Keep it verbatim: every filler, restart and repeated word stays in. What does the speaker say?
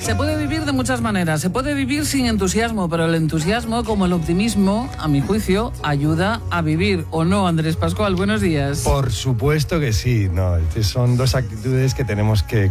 Se puede vivir de muchas maneras. Se puede vivir sin entusiasmo, pero el entusiasmo, como el optimismo, a mi juicio, ayuda a vivir. ¿O no, Andrés Pascual? Buenos días. Por supuesto que sí. No, son dos actitudes que tenemos que